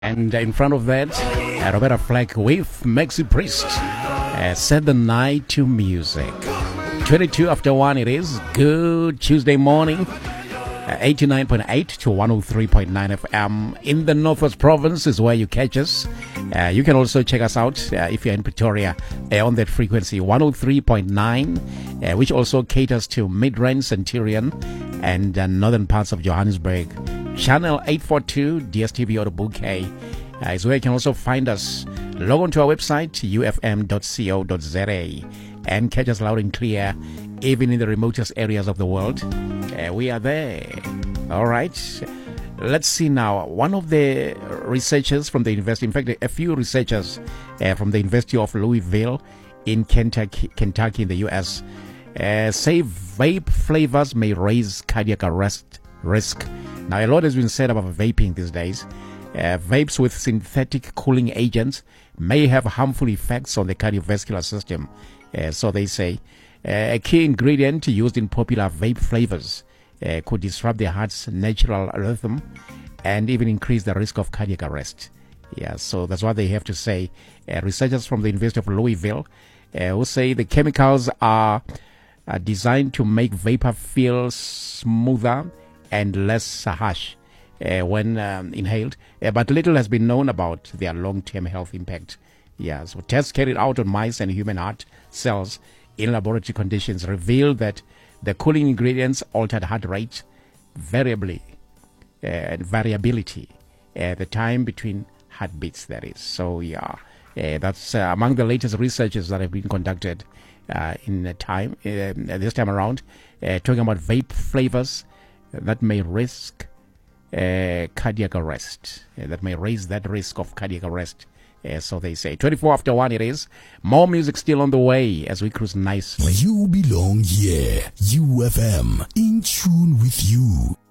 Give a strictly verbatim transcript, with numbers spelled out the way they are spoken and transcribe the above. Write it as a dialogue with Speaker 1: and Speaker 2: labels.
Speaker 1: And in front of that, uh, Roberta Flack with Maxi Priest. Uh, set the night to music. twenty-two after one it is. Good Tuesday morning. Uh, eighty-nine point eight to one oh three point nine F M in the Northwest Province is where you catch us. Uh, you can also check us out uh, if you're in Pretoria uh, on that frequency one oh three point nine, uh, which also caters to Midrand, Centurion, and uh, northern parts of Johannesburg. Channel eight forty-two, D S T V or the Bouquet uh, is where you can also find us. Log on to our website, u f m dot co dot z a, and catch us loud and clear, even in the remotest areas of the world. Uh, we are there. All right. Let's see now. One of the researchers from the university, in fact, a few researchers uh, from the University of Louisville in Kentucky, Kentucky in the U S, uh, say vape flavors may raise cardiac arrest risk. Now, a lot has been said about vaping these days. Uh, vapes with synthetic cooling agents may have harmful effects on the cardiovascular system. Uh, so they say uh, a key ingredient used in popular vape flavors uh, could disrupt the heart's natural rhythm and even increase the risk of cardiac arrest. Yeah, so that's what they have to say. Uh, researchers from the University of Louisville uh, who say the chemicals are, are designed to make vapor feel smoother and less harsh uh, when um, inhaled, uh, but little has been known about their long-term health impact. Yeah, so tests carried out on mice and human heart cells in laboratory conditions revealed that the cooling ingredients altered heart rate variably uh, and variability at uh, the time between heartbeats, that is. So yeah, uh, that's uh, among the latest researches that have been conducted uh, in the time uh, this time around, uh, talking about vape flavors that may risk uh, cardiac arrest, uh, that may raise that risk of cardiac arrest. Uh, so they say. twenty-four after one it is. More music still on the way as we cruise nicely.
Speaker 2: You belong here. U F M, in tune with you.